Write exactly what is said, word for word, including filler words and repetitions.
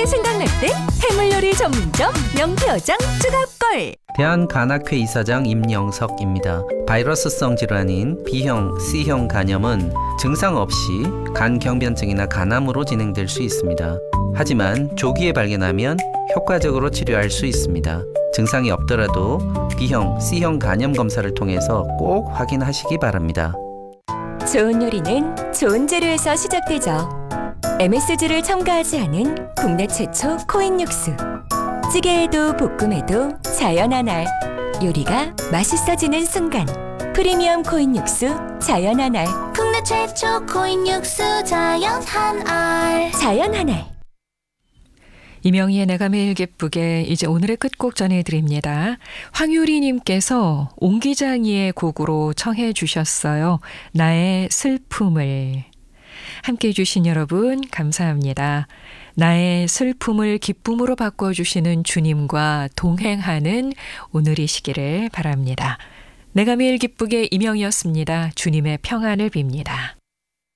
게 생각날 때 해물요리 전문점 명태어장 쭈갑걸. 대한간학회 이사장 임영석입니다. 바이러스성 질환인 B형, C형 간염은 증상 없이 간경변증이나 간암으로 진행될 수 있습니다. 하지만 조기에 발견하면 효과적으로 치료할 수 있습니다. 증상이 없더라도 B형, C형 간염 검사를 통해서 꼭 확인하시기 바랍니다. 좋은 요리는 좋은 재료에서 시작되죠. 엠에스지를 첨가하지 않은 국내 최초 코인 육수. 찌개에도 볶음에도 자연 한알. 요리가 맛있어지는 순간. 프리미엄 코인 육수 자연 한알. 국내 최초 코인 육수 자연 한알. 자연 한알. 이명희의 내가 매일 기쁘게 이제 오늘의 끝곡 전해드립니다. 황유리님께서 옹기장이의 곡으로 청해 주셨어요. 나의 슬픔을. 함께해 주신 여러분 감사합니다. 나의 슬픔을 기쁨으로 바꿔주시는 주님과 동행하는 오늘이시기를 바랍니다. 내가 매일 기쁘게 이명희였습니다. 주님의 평안을 빕니다.